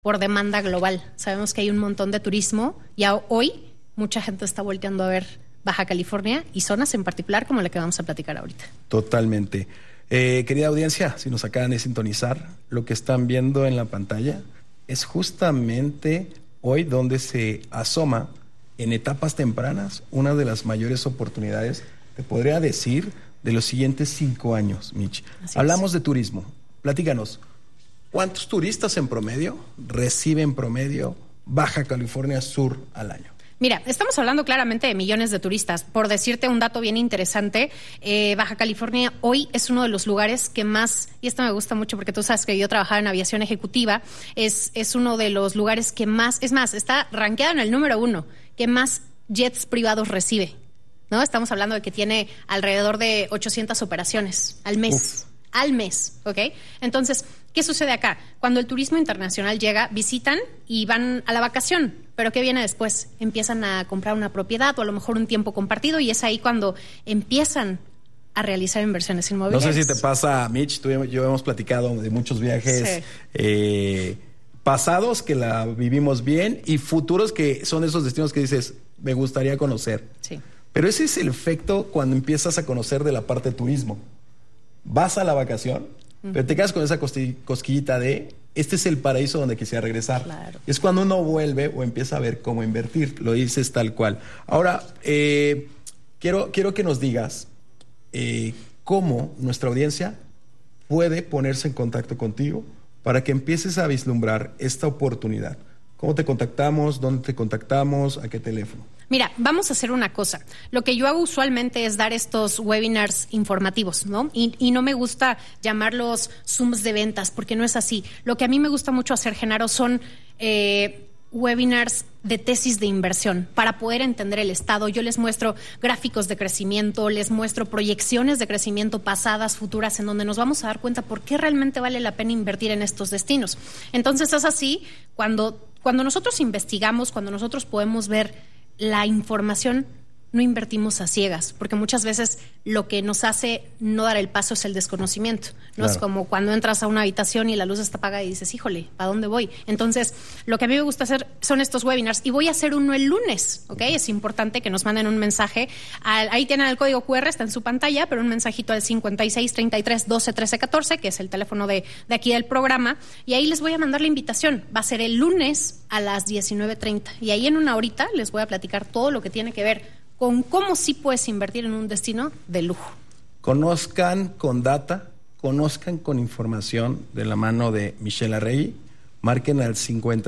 por demanda global. Sabemos que hay un montón de turismo y hoy mucha gente está volteando a ver Baja California y zonas en particular como la que vamos a platicar ahorita. Totalmente. Querida audiencia, si nos acaban de sintonizar, lo que están viendo en la pantalla es justamente hoy donde se asoma en etapas tempranas una de las mayores oportunidades, te podría decir, de los siguientes 5 años, Mitch. Hablamos de turismo. Platícanos, ¿cuántos turistas en promedio recibe en promedio Baja California Sur al año? Mira, estamos hablando claramente de millones de turistas. Por decirte un dato bien interesante, Baja California hoy es uno de los lugares que más, y esto me gusta mucho porque tú sabes que yo trabajaba en aviación ejecutiva, es uno de los lugares que más, es más, está rankeado en el número 1, que más jets privados recibe, ¿no? Estamos hablando de que tiene alrededor de 800 operaciones al mes. Uf. Al mes, ¿ok? Entonces, ¿qué sucede acá? Cuando el turismo internacional llega, visitan y van a la vacación. ¿Pero qué viene después? Empiezan a comprar una propiedad o a lo mejor un tiempo compartido y es ahí cuando empiezan a realizar inversiones inmobiliarias. No sé si te pasa, Mitch, tú y yo hemos platicado de muchos viajes pasados que la vivimos bien y futuros que son esos destinos que dices, me gustaría conocer. Sí. Pero ese es el efecto cuando empiezas a conocer de la parte de turismo. Vas a la vacación, pero te quedas con esa cosquillita de este es el paraíso donde quisiera regresar. Claro. Es cuando uno vuelve o empieza a ver cómo invertir. Lo dices tal cual. Ahora, quiero que nos digas cómo nuestra audiencia puede ponerse en contacto contigo para que empieces a vislumbrar esta oportunidad. ¿Cómo te contactamos? ¿Dónde te contactamos? ¿A qué teléfono? Mira, vamos a hacer una cosa. Lo que yo hago usualmente es dar estos webinars informativos, ¿no? Y no me gusta llamarlos Zooms de ventas, porque no es así. Lo que a mí me gusta mucho hacer, Genaro, son webinars de tesis de inversión para poder entender el estado. Yo les muestro gráficos de crecimiento, les muestro proyecciones de crecimiento pasadas, futuras, en donde nos vamos a dar cuenta por qué realmente vale la pena invertir en estos destinos. Entonces es así, cuando nosotros investigamos, cuando nosotros podemos ver la información, no invertimos a ciegas, porque muchas veces lo que nos hace no dar el paso es el desconocimiento. No Claro. es como cuando entras a una habitación y la luz está apagada y dices, híjole, ¿para dónde voy? Entonces, lo que a mí me gusta hacer son estos webinars y voy a hacer uno el lunes, ¿ok? Es importante que nos manden un mensaje. Ahí tienen el código QR, está en su pantalla, pero un mensajito al 56 33 12 13 14, que es el teléfono de aquí del programa, y ahí les voy a mandar la invitación. Va a ser el lunes a las 19:30 y ahí en una horita les voy a platicar todo lo que tiene que ver con cómo sí puedes invertir en un destino de lujo. Conozcan con data, conozcan con información de la mano de Michelle Arregui. Marquen al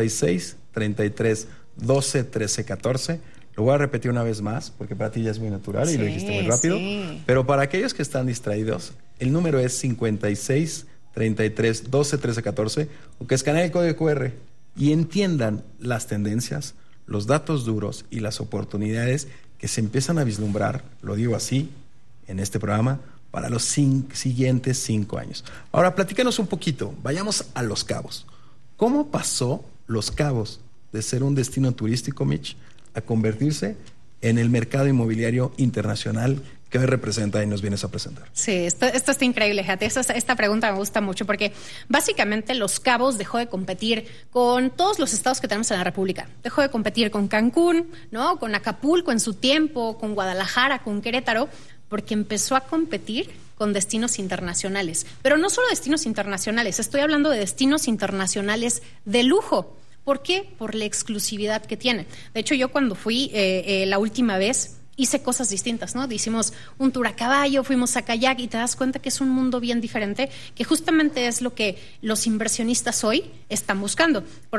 56 33 12 13 14. Lo voy a repetir una vez más porque para ti ya es muy natural y lo dijiste muy rápido. Sí. Pero para aquellos que están distraídos, el número es 56 33 12 13 14 o que escaneen el código QR y entiendan las tendencias, los datos duros y las oportunidades que se empiezan a vislumbrar, lo digo así, en este programa, para los siguientes 5 años. Ahora, platícanos un poquito, vayamos a Los Cabos. ¿Cómo pasó Los Cabos de ser un destino turístico, Mitch, a convertirse en el mercado inmobiliario internacional que hoy representa y nos vienes a presentar? Sí, esto está increíble, fíjate. Esta pregunta me gusta mucho porque básicamente Los Cabos dejó de competir con todos los estados que tenemos en la República. Dejó de competir con Cancún, ¿no? Con Acapulco en su tiempo, con Guadalajara, con Querétaro, porque empezó a competir con destinos internacionales. Pero no solo destinos internacionales, estoy hablando de destinos internacionales de lujo. ¿Por qué? Por la exclusividad que tiene. De hecho, yo cuando fui la última vez hice cosas distintas, ¿no? Hicimos un tour a caballo, fuimos a kayak y te das cuenta que es un mundo bien diferente, que justamente es lo que los inversionistas hoy están buscando. Por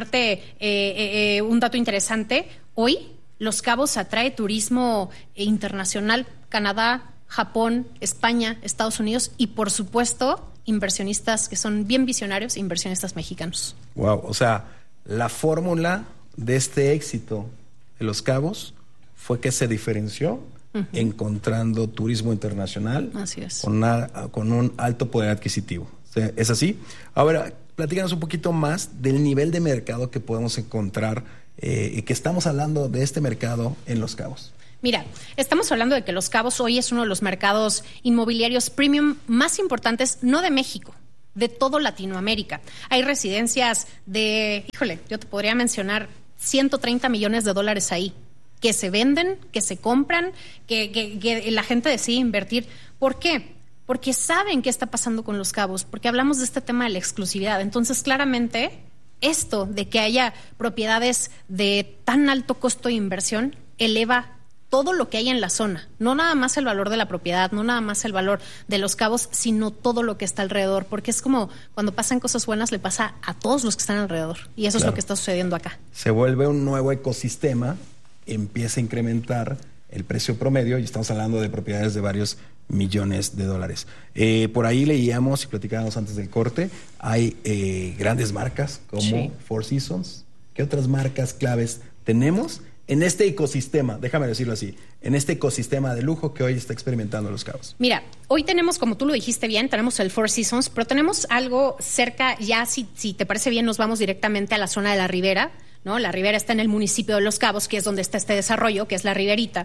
mencionarte un dato interesante, hoy Los Cabos atrae turismo internacional, Canadá, Japón, España, Estados Unidos y, por supuesto, inversionistas que son bien visionarios, inversionistas mexicanos. Wow, o sea, la fórmula de este éxito de Los Cabos fue que se diferenció encontrando turismo internacional. Así es. Con un alto poder adquisitivo. O sea, ¿es así? Ahora, platícanos un poquito más del nivel de mercado que podemos encontrar y que estamos hablando de este mercado en Los Cabos. Mira, estamos hablando de que Los Cabos hoy es uno de los mercados inmobiliarios premium más importantes, no de México, de todo Latinoamérica. Hay residencias de, yo te podría mencionar 130 millones de dólares ahí, que se venden, que se compran, que la gente decide invertir. ¿Por qué? Porque saben qué está pasando con Los Cabos, porque hablamos de este tema de la exclusividad. Entonces, claramente, esto de que haya propiedades de tan alto costo de inversión eleva todo lo que hay en la zona, no nada más el valor de la propiedad, no nada más el valor de Los Cabos, sino todo lo que está alrededor, porque es como cuando pasan cosas buenas le pasa a todos los que están alrededor, y eso es lo que está sucediendo acá. Se vuelve un nuevo ecosistema, empieza a incrementar el precio promedio y estamos hablando de propiedades de varios millones de dólares. Por ahí leíamos y platicábamos antes del corte, hay grandes marcas como Four Seasons. ¿Qué otras marcas claves tenemos en este ecosistema, déjame decirlo así, en este ecosistema de lujo que hoy está experimentando Los Cabos? Mira, hoy tenemos, como tú lo dijiste bien, tenemos el Four Seasons, pero tenemos algo cerca, ya si te parece bien, nos vamos directamente a la zona de la Ribera, ¿no? La Ribera está en el municipio de Los Cabos, que es donde está este desarrollo, que es la Riberita.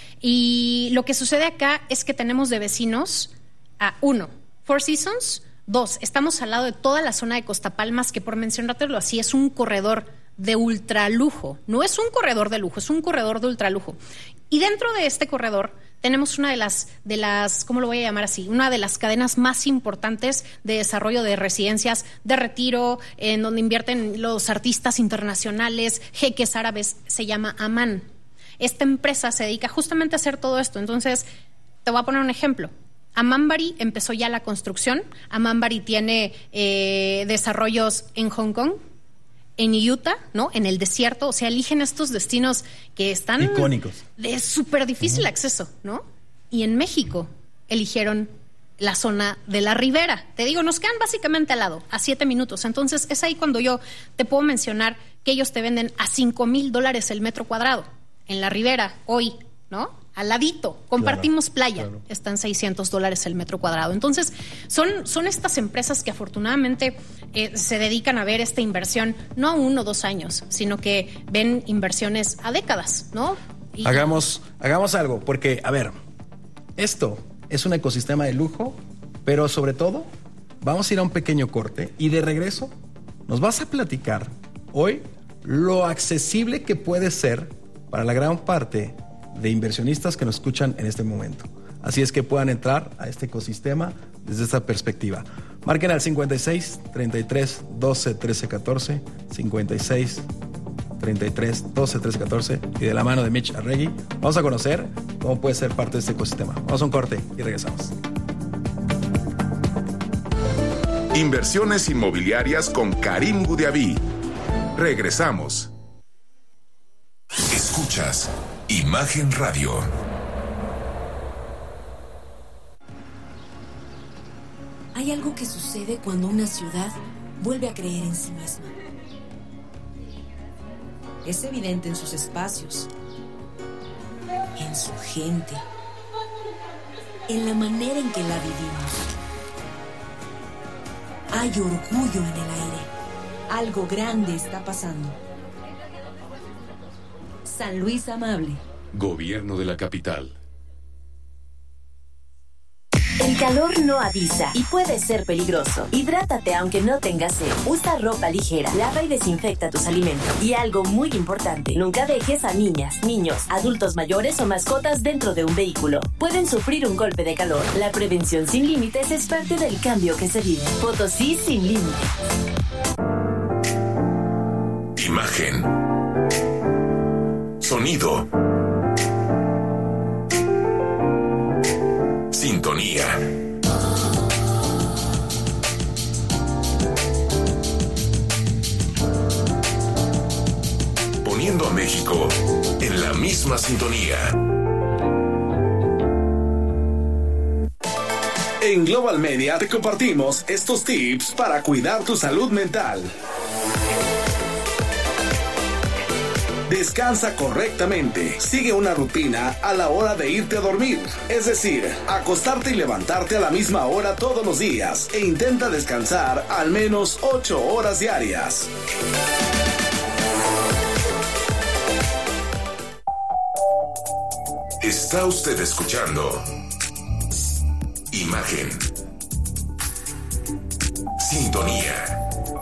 Y lo que sucede acá es que tenemos de vecinos a 1, Four Seasons, 2, estamos al lado de toda la zona de Costa Palmas, que por mencionártelo así es un corredor de ultralujo. No es un corredor de lujo, es un corredor de ultralujo. Y dentro de este corredor tenemos una de las, ¿cómo lo voy a llamar así? Una de las cadenas más importantes de desarrollo de residencias de retiro, en donde invierten los artistas internacionales, jeques árabes, se llama Aman. Esta empresa se dedica justamente a hacer todo esto. Entonces, te voy a poner un ejemplo. Amanbari empezó ya la construcción. Amanbari tiene desarrollos en Hong Kong, en Utah, ¿no? En el desierto. O sea, eligen estos destinos que están icónicos, de súper difícil acceso, ¿no? Y en México eligieron la zona de la Ribera. Te digo, nos quedan básicamente al lado, a 7 minutos. Entonces, es ahí cuando yo te puedo mencionar que ellos te venden a $5,000 el metro cuadrado. En la Ribera, hoy, ¿no? Al ladito, compartimos playa, están $600 el metro cuadrado. Entonces, son estas empresas que afortunadamente se dedican a ver esta inversión no a 1 o 2 años, sino que ven inversiones a décadas, ¿no? Y hagamos algo, porque, a ver, esto es un ecosistema de lujo, pero sobre todo, vamos a ir a un pequeño corte y de regreso nos vas a platicar hoy lo accesible que puede ser para la gran parte de inversionistas que nos escuchan en este momento. Así es que puedan entrar a este ecosistema desde esta perspectiva. Marquen al 56 33 12 13 14, 56 33 12 13 14 y de la mano de Mitch Arregui vamos a conocer cómo puede ser parte de este ecosistema. Vamos a un corte y regresamos. Inversiones inmobiliarias con Karim Goudiaby. Regresamos. Escuchas Imagen Radio. Hay algo que sucede cuando una ciudad vuelve a creer en sí misma. Es evidente en sus espacios, en su gente, en la manera en que la vivimos. Hay orgullo en el aire. Algo grande está pasando. San Luis Amable. Gobierno de la capital. El calor no avisa y puede ser peligroso. Hidrátate aunque no tengas sed. Usa ropa ligera, lava y desinfecta tus alimentos. Y algo muy importante, nunca dejes a niñas, niños, adultos mayores o mascotas dentro de un vehículo. Pueden sufrir un golpe de calor. La prevención sin límites es parte del cambio que se vive. Potosí sin límites. Imagen. Sonido. Sintonía. Poniendo a México en la misma sintonía. En Global Media te compartimos estos tips para cuidar tu salud mental. Descansa correctamente. Sigue una rutina a la hora de irte a dormir. Es decir, acostarte y levantarte a la misma hora todos los días. E intenta descansar al menos 8 horas diarias. Está usted escuchando Imagen. sintonía.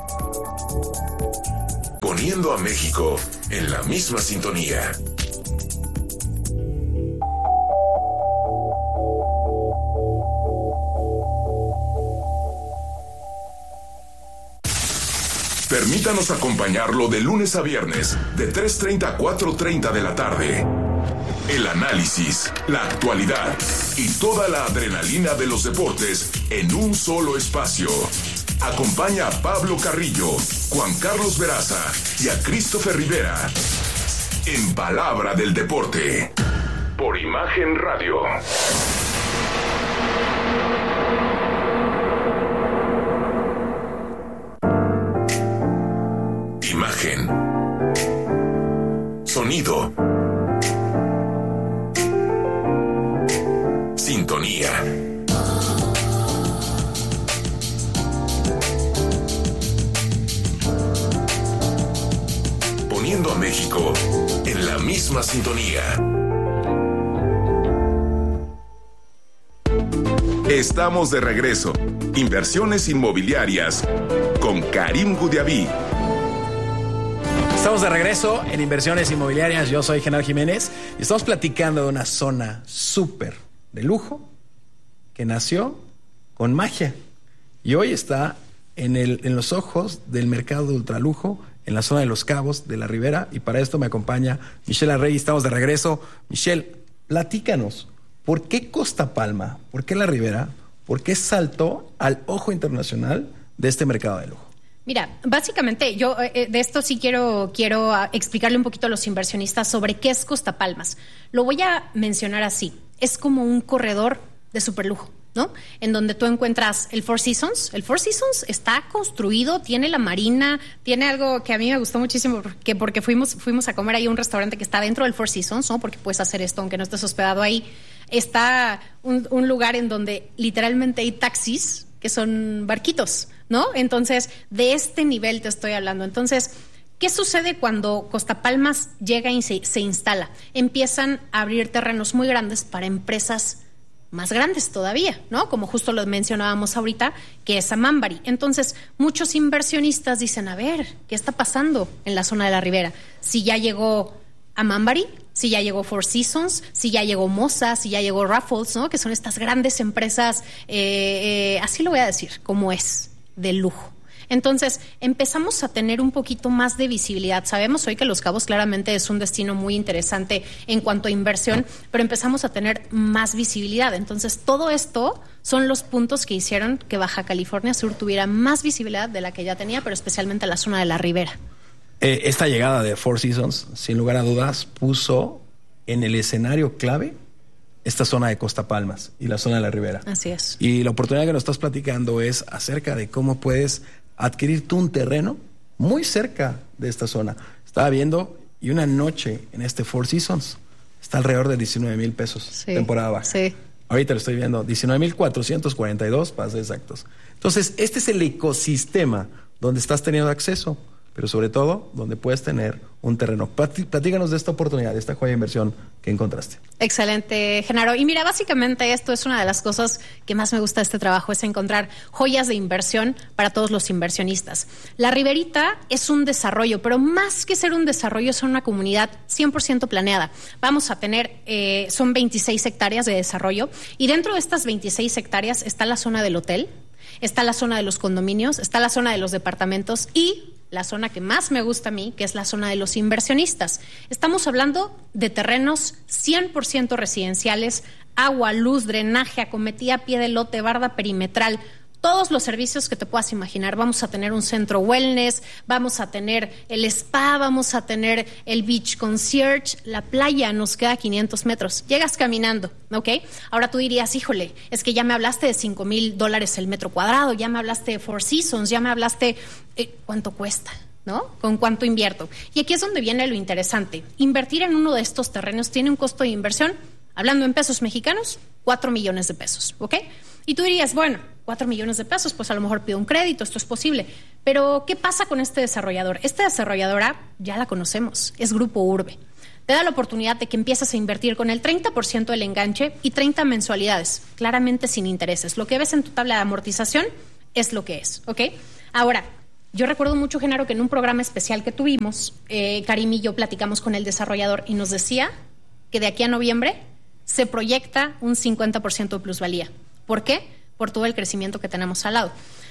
Poniendo a México en la misma sintonía. Permítanos acompañarlo de lunes a viernes, de 3:30 a 4:30 de la tarde. El análisis, la actualidad y toda la adrenalina de los deportes en un solo espacio. Acompaña a Pablo Carrillo, Juan Carlos Veraza y a Christopher Rivera en Palabra del Deporte por Imagen Radio. Imagen, sonido, sintonía. Poniendo a México en la misma sintonía. Estamos de regreso. Inversiones inmobiliarias con Karim Gudiaví. Estamos de regreso en Inversiones Inmobiliarias. Yo soy Genaro Jiménez y estamos platicando de una zona súper de lujo que nació con magia y hoy está en los ojos del mercado de ultralujo en la zona de Los Cabos, de la Ribera, y para esto me acompaña Michelle Arrey. Estamos de regreso. Michelle, platícanos, ¿por qué Costa Palma? ¿Por qué la Ribera? ¿Por qué saltó al ojo internacional de este mercado de lujo? Mira, básicamente yo de esto sí quiero explicarle un poquito a los inversionistas sobre qué es Costa Palmas. Lo voy a mencionar así. Es como un corredor de superlujo, ¿no? En donde tú encuentras el Four Seasons. El Four Seasons está construido, tiene la marina, tiene algo que a mí me gustó muchísimo porque fuimos a comer ahí a un restaurante que está dentro del Four Seasons, ¿no? Porque puedes hacer esto aunque no estés hospedado ahí. Está un lugar en donde literalmente hay taxis que son barquitos, ¿no? Entonces, de este nivel te estoy hablando. Entonces, ¿qué sucede cuando Costa Palmas llega y se instala? Empiezan a abrir terrenos muy grandes para empresas más grandes todavía, ¿no? Como justo lo mencionábamos ahorita, que es Amambari. Entonces, muchos inversionistas dicen, a ver, ¿qué está pasando en la zona de la Ribera? Si ya llegó Amambari, si ya llegó Four Seasons, si ya llegó Moza, si ya llegó Raffles, ¿no? Que son estas grandes empresas, así lo voy a decir, como es, de lujo. Entonces, empezamos a tener un poquito más de visibilidad. Sabemos hoy que Los Cabos claramente es un destino muy interesante en cuanto a inversión, pero empezamos a tener más visibilidad. Entonces, todo esto son los puntos que hicieron que Baja California Sur tuviera más visibilidad de la que ya tenía, pero especialmente la zona de la Ribera. Esta llegada de Four Seasons, sin lugar a dudas, puso en el escenario clave esta zona de Costa Palmas y la zona de la Ribera. Así es. Y la oportunidad que nos estás platicando es acerca de cómo puedes adquirir tú un terreno muy cerca de esta zona. Estaba viendo, y una noche en este Four Seasons está alrededor de 19,000 pesos, sí, temporada baja. Sí. Ahorita lo estoy viendo, 19,442 para ser exactos. Entonces, este es el ecosistema donde estás teniendo acceso, pero sobre todo donde puedes tener un terreno. Platícanos de esta oportunidad, de esta joya de inversión que encontraste. Excelente, Genaro. Y mira, básicamente esto es una de las cosas que más me gusta de este trabajo, es encontrar joyas de inversión para todos los inversionistas. La Riberita es un desarrollo, pero más que ser un desarrollo, es una comunidad 100% planeada. Vamos a tener, son 26 hectáreas de desarrollo, y dentro de estas 26 hectáreas está la zona del hotel, está la zona de los condominios, está la zona de los departamentos y la zona que más me gusta a mí, que es la zona de los inversionistas. Estamos hablando de terrenos 100% residenciales, agua, luz, drenaje, acometida, pie de lote, barda perimetral, todos los servicios que te puedas imaginar. Vamos a tener un centro wellness, vamos a tener el spa, vamos a tener el beach concierge, la playa nos queda a 500 metros. Llegas caminando, ¿ok? Ahora tú dirías, híjole, es que ya me hablaste de $5,000 el metro cuadrado, ya me hablaste de Four Seasons, ya me hablaste, ¿cuánto cuesta? ¿No? ¿Con cuánto invierto? Y aquí es donde viene lo interesante. Invertir en uno de estos terrenos tiene un costo de inversión, hablando en pesos mexicanos, 4 millones de pesos, ¿ok? Y tú dirías, bueno, 4 millones de pesos, pues a lo mejor pido un crédito, esto es posible. Pero, ¿qué pasa con este desarrollador? Esta desarrolladora ya la conocemos, es Grupo Urbe. Te da la oportunidad de que empieces a invertir con el 30% del enganche y 30 mensualidades, claramente sin intereses. Lo que ves en tu tabla de amortización es lo que es, ¿ok? Ahora, yo recuerdo mucho, Genaro, que en un programa especial que tuvimos, Karim y yo platicamos con el desarrollador y nos decía que de aquí a noviembre se proyecta un 50% de plusvalía. ¿Por qué? Por todo el crecimiento que tenemos al lado.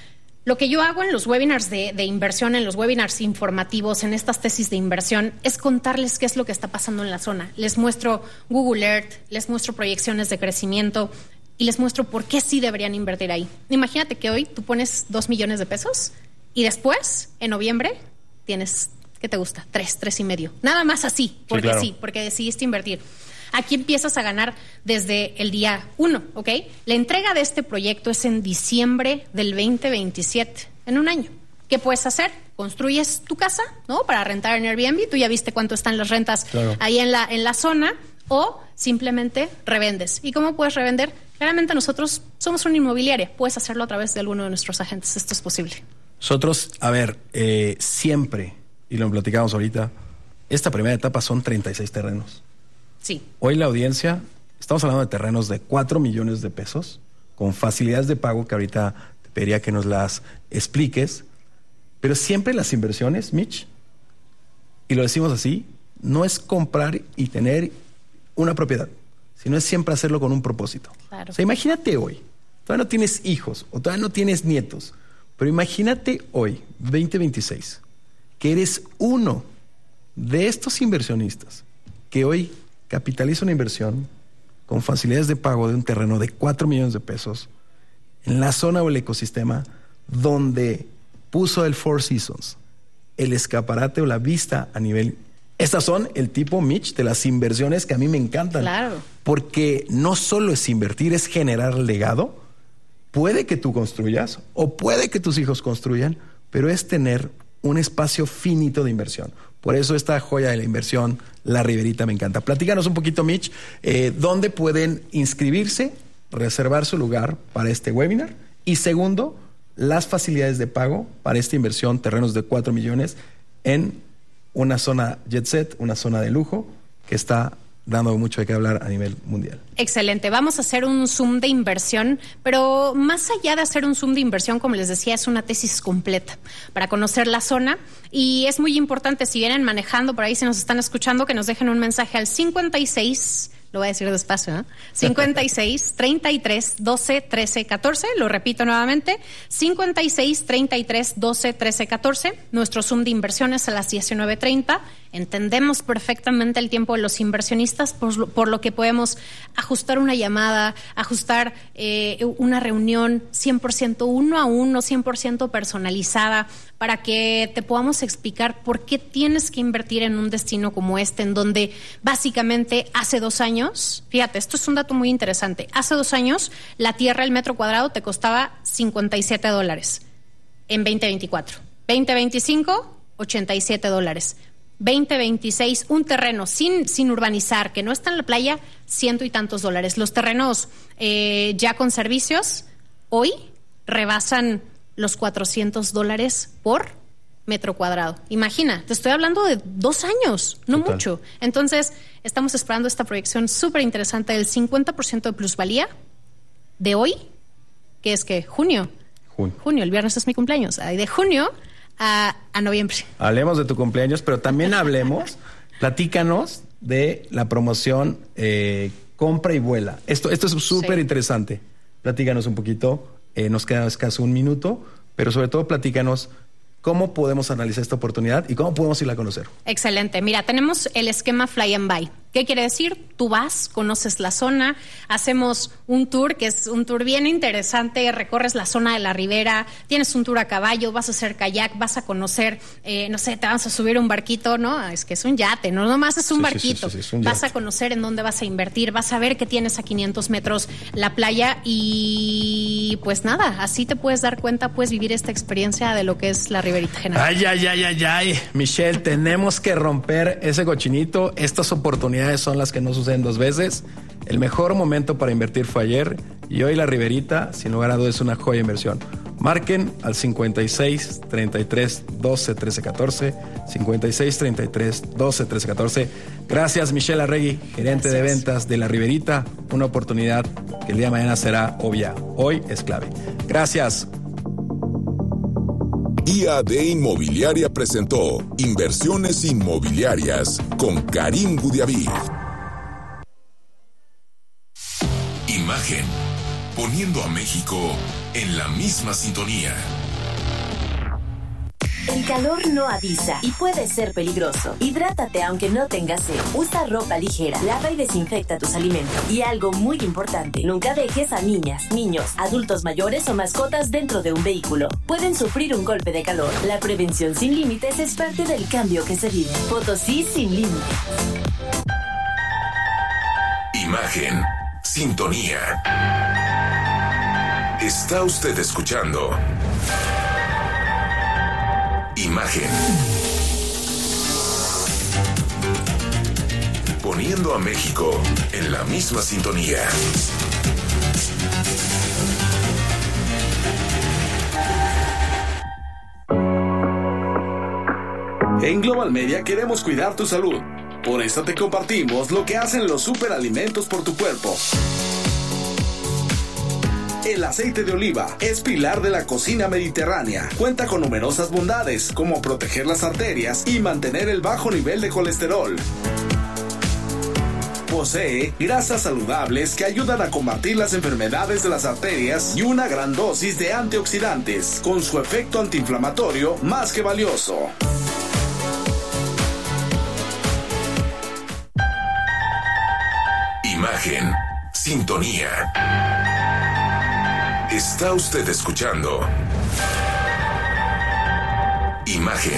Lo que yo hago en los webinars de inversión, en los webinars informativos, en estas tesis de inversión, es contarles qué es lo que está pasando en la zona. Les muestro Google Earth, les muestro proyecciones de crecimiento y les muestro por qué sí deberían invertir ahí. Imagínate que hoy tú pones 2 millones de pesos y después, en noviembre, tienes, ¿qué te gusta? 3.5. Nada más así, porque sí, porque decidiste invertir. Aquí empiezas a ganar desde el día 1, ¿ok? La entrega de este proyecto es en diciembre del 2027, en un año. ¿Qué puedes hacer? Construyes tu casa, ¿no? Para rentar en Airbnb. Tú ya viste cuánto están las rentas ahí en la zona. O simplemente revendes. ¿Y cómo puedes revender? Claramente nosotros somos una inmobiliaria. Puedes hacerlo a través de alguno de nuestros agentes. Esto es posible. Nosotros, a ver, siempre, y lo platicamos ahorita, esta primera etapa son 36 terrenos. Sí. Hoy la audiencia, estamos hablando de terrenos de 4 millones de pesos, con facilidades de pago que ahorita te pediría que nos las expliques, pero siempre las inversiones, Mitch, y lo decimos así, no es comprar y tener una propiedad, sino es siempre hacerlo con un propósito. Claro. O sea, imagínate hoy, todavía no tienes hijos o todavía no tienes nietos, pero imagínate hoy, 2026, que eres uno de estos inversionistas que hoy capitaliza una inversión con facilidades de pago de un terreno de 4 millones de pesos en la zona o el ecosistema donde puso el Four Seasons, el escaparate o la vista a nivel. Estas son el tipo, Mitch, de las inversiones que a mí me encantan. Claro. Porque no solo es invertir, es generar legado. Puede que tú construyas o puede que tus hijos construyan, pero es tener un espacio finito de inversión. Por eso esta joya de la inversión, La Riberita, me encanta. Platícanos un poquito, Mitch, dónde pueden inscribirse, reservar su lugar para este webinar. Y segundo, las facilidades de pago para esta inversión, terrenos de 4 millones en una zona jet set, una zona de lujo que está dando mucho de qué hablar a nivel mundial. Excelente. Vamos a hacer un Zoom de inversión, pero más allá de hacer un Zoom de inversión, como les decía, es una tesis completa para conocer la zona. Y es muy importante, si vienen manejando por ahí, si nos están escuchando, que nos dejen un mensaje al 56, lo voy a decir despacio, ¿eh? 56 33 12 13 14, lo repito nuevamente, 56 33 12 13 14. Nuestro Zoom de inversiones a las 19:30. Entendemos perfectamente el tiempo de los inversionistas, por lo que podemos ajustar una llamada, ajustar una reunión 100% uno a uno, 100% personalizada, para que te podamos explicar por qué tienes que invertir en un destino como este, en donde básicamente hace 2 años, fíjate, esto es un dato muy interesante, hace 2 años la tierra, el metro cuadrado, te costaba $57 en 2024. 2025, $87. 2026, un terreno sin urbanizar, que no está en la playa, $100 y tantos. Los terrenos ya con servicios hoy rebasan los $400 por metro cuadrado. Imagina, te estoy hablando de 2 años, no Total. mucho. Entonces, estamos esperando esta proyección súper interesante del 50% de plusvalía de hoy, que es que junio, el viernes es mi cumpleaños, de junio a noviembre. Hablemos de tu cumpleaños, pero también hablemos, platícanos de la promoción Compra y Vuela. Esto es súper interesante. Platícanos un poquito, nos queda escaso 1 minuto, pero sobre todo platícanos cómo podemos analizar esta oportunidad y cómo podemos irla a conocer. Excelente. Mira, tenemos el esquema Fly and Buy. ¿Qué quiere decir? Tú vas, conoces la zona, hacemos un tour, que es un tour bien interesante, recorres la zona de la ribera, tienes un tour a caballo, vas a hacer kayak, vas a conocer, no sé, te vas a subir un barquito, ¿no? Es que es un yate, no nomás es un barquito. Sí, es un vas yate. a conocer en dónde vas a invertir, vas a ver que tienes a 500 metros la playa y pues nada, así te puedes dar cuenta, puedes vivir esta experiencia de lo que es la Riberita General. Ay. Michelle, tenemos que romper ese cochinito. Estas oportunidades son las que no suceden 2 veces. El mejor momento para invertir fue ayer y hoy la Riberita, sin lugar a dudas, es una joya de inversión. Marquen al 56 33 12 13 14, 56 33 12 13 14. Gracias, Michelle Arregui, gerente de ventas de la Riberita. Una oportunidad que el día de mañana será obvia. Hoy es clave. Gracias. IAD Inmobiliaria presentó Inversiones Inmobiliarias con Karim Gudiaví. Imagen, poniendo a México en la misma sintonía. El calor no avisa y puede ser peligroso. Hidrátate aunque no tengas sed. Usa ropa ligera, lava y desinfecta tus alimentos. Y algo muy importante, nunca dejes a niñas, niños, adultos mayores o mascotas dentro de un vehículo. Pueden sufrir un golpe de calor. La prevención sin límites es parte del cambio que se vive. Potosí sin límites. Imagen, sintonía. Está usted escuchando Imagen. Poniendo a México en la misma sintonía. En Global Media queremos cuidar tu salud. Por eso te compartimos lo que hacen los superalimentos por tu cuerpo. El aceite de oliva es pilar de la cocina mediterránea. Cuenta con numerosas bondades, como proteger las arterias y mantener el bajo nivel de colesterol. Posee grasas saludables que ayudan a combatir las enfermedades de las arterias y una gran dosis de antioxidantes, con su efecto antiinflamatorio más que valioso. Imagen, sintonía. Está usted escuchando Imagen.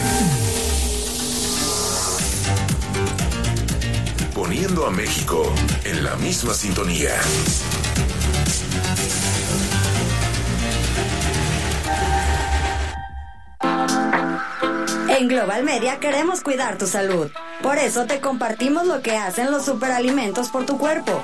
Poniendo a México en la misma sintonía. En Global Media queremos cuidar tu salud. Por eso te compartimos lo que hacen los superalimentos por tu cuerpo.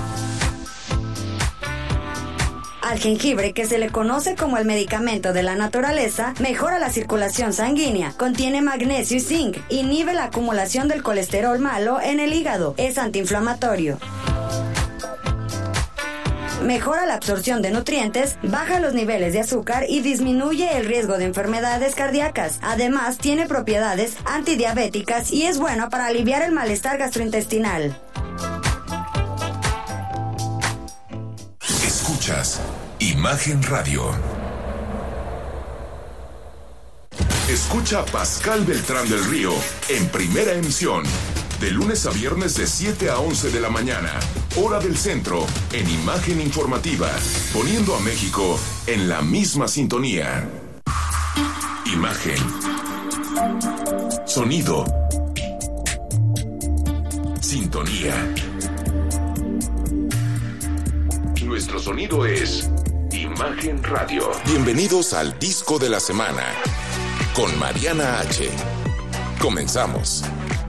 Al jengibre, que se le conoce como el medicamento de la naturaleza, mejora la circulación sanguínea, contiene magnesio y zinc, inhibe la acumulación del colesterol malo en el hígado, es antiinflamatorio. Mejora la absorción de nutrientes, baja los niveles de azúcar y disminuye el riesgo de enfermedades cardíacas. Además, tiene propiedades antidiabéticas y es bueno para aliviar el malestar gastrointestinal. Escuchas Imagen Radio. Escucha a Pascal Beltrán del Río en primera emisión, de lunes a viernes de 7 a 11 de la mañana, hora del centro, en Imagen Informativa, poniendo a México en la misma sintonía. Imagen. Sonido. Sintonía. Nuestro sonido es Imagen Radio. Bienvenidos al Disco de la Semana con Mariana H. Comenzamos.